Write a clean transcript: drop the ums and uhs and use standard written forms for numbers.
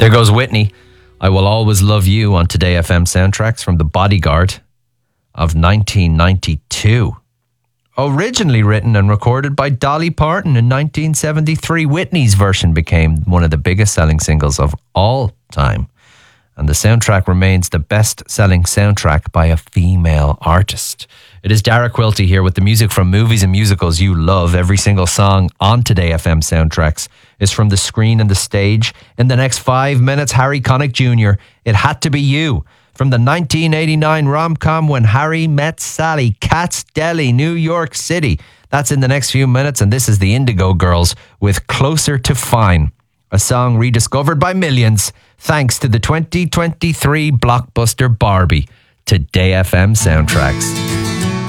There goes Whitney. I Will Always Love You on Today FM soundtracks from The Bodyguard of 1992. Originally written and recorded by Dolly Parton in 1973, Whitney's version became one of the biggest selling singles of all time. And the soundtrack remains the best-selling soundtrack by a female artist. It is Dara Quilty here with the music from movies and musicals you love. Every single song on Today FM soundtracks is from the screen and the stage. In the next 5 minutes, Harry Connick Jr., It Had to Be You. From the 1989 rom-com When Harry Met Sally, Katz Deli, New York City. That's in the next few minutes, and this is the Indigo Girls with Closer to Fine, a song rediscovered by millions thanks to the 2023 blockbuster Barbie. Today FM soundtracks.